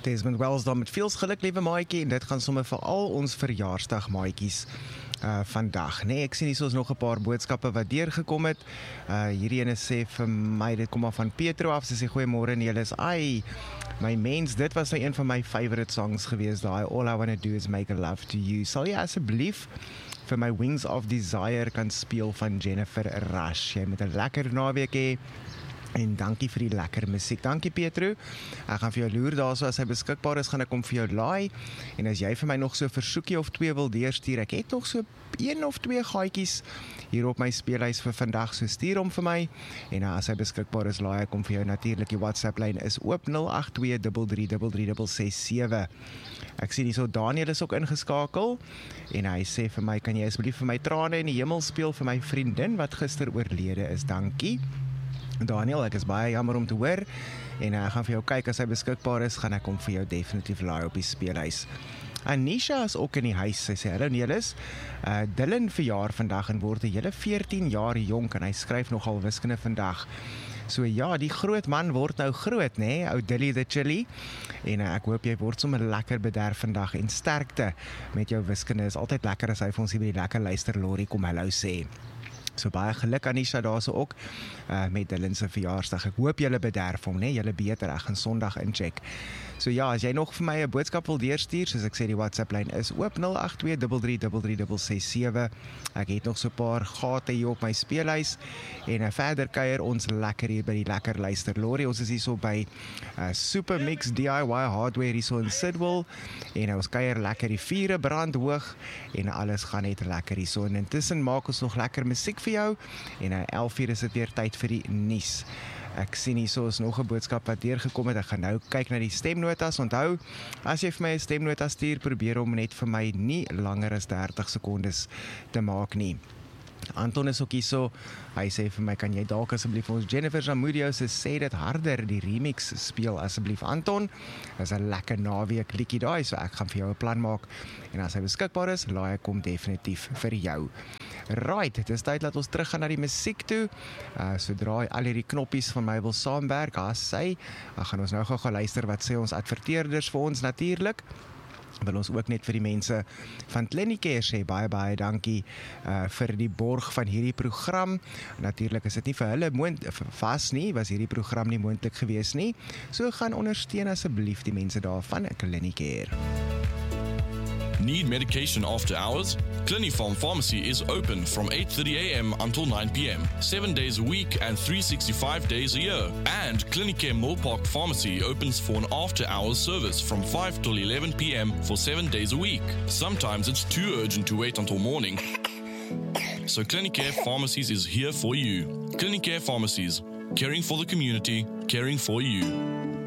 Desmond Wells daar met veel geluk, liewe maatjie, en dit gaan sommer vir al ons verjaarsdag maatjies vandag. Nee, ek sien hier soos nog 'n paar boodskappe wat deurgekom het. Hierdie ene sê vir my, dit kom maar van Petro af, sy sê goeiemôre Nelis. Ai, my mens, dit was nou een van my favorite songs gewees, daai All I Wanna Do Is Make Love To You. Sal jy asseblief vir my Wings of Desire kan speel van Jennifer Rush? Jy moet 'n lekker naweek hê. En dankie vir die lekker musiek. Dankie Petro. Ek gaan vir jou loer daarso as hy beskikbaar is, gaan ek hom vir jou laai. En as jy vir my nog so 'n versoekie of 2 wil deurstuur, ek het nog so 1 of 2 gaatjies hier op my speellys vir vandag, so stuur hom vir my. En as hy beskikbaar is, laai ek hom vir jou natuurlik. Die WhatsApp lyn is oop 082333367. Ek sien hierso Daniel is ook ingeskakel en hy sê vir my, kan jy asseblief vir my Trane in die hemel speel vir my vriendin wat gister oorlede is. Dankie. Daniel, ek is baie jammer om te hoor en ek gaan vir jou kyk as hy beskikbaar is, gaan ek hom vir jou definitief laai op die speelhuis. Anisha is ook in die huis, sy sê, hallo Nelis, Dylan verjaar vandag en word 'n hele 14 jaar jonk en hy skryf nogal wiskunde vandag. So ja, die groot man word nou groot, né? Ou Dilly the Chili. En ek hoop jy word sommer lekker bederf vandag en sterkte met jou wiskunde. Is altyd lekker as hy vir ons hier by die lekker luisterlorie kom hallo sê. So baie geluk Anisha daarso ook met Dylan se verjaarsdag. Ek hoop julle bederf hom, né? Julle beter, ek gaan Sondag incheck. So ja, as jy nog vir my 'n boodskap wil deurstuur, soos ek sê, die WhatsApp lyn is oop 082333367. Ek het nog so 'n paar gate hier op my speelhuis en verder kuier ons lekker hier by die lekker luisterlorie. Ons is hier so by Super Mix DIY Hardware hier so in Sidwell en ons kuier lekker, die vure brand hoog en alles gaan net lekker hier so. En intussen maak ons nog lekker musiek vir jou en 11:00 is dit weer tyd vir die nuus. Ek sien hier so is nog 'n boodskap wat deurgekom het. Ek gaan nou kyk na die stemnotas. Onthou, as jy vir my 'n stemnota stuur, probeer hom net vir my nie langer as 30 sekondes te maak nie. Anton is ook hier so, hy sê vir my, kan jy dalk asseblief ons Jennifer Zamudio se Sê Dit Harder, die remix speel asseblief Anton. Dit is 'n lekker naweek liedjie daai, so ek gaan vir jou 'n plan maak en as hy beskikbaar is, laai ek hom definitief vir jou. Right, dit is tyd dat ons terug gaan na die musiek toe. Sodra al hierdie knoppies van my wil saamwerk, gaan ons nou gou luister wat sê ons adverteerders vir ons natuurlik. Wil ons ook net vir die mense van Clinicare sê baie dankie vir die borg van hierdie program. Natuurlik is dit nie vir hulle vas nie, was hierdie program nie moontlik gewees nie. So gaan ondersteun asseblief die mense daar van Clinicare. Need medication after hours? Clinifarm Pharmacy is open from 8:30 a.m. until 9 p.m. 7 days a week and 365 days a year. And Clinicare Millpark Pharmacy opens for an after-hours service from 5 till 11 p.m. for 7 days a week. Sometimes it's too urgent to wait until morning. So Clinicare Pharmacies is here for you. Clinicare Pharmacies, caring for the community, caring for you.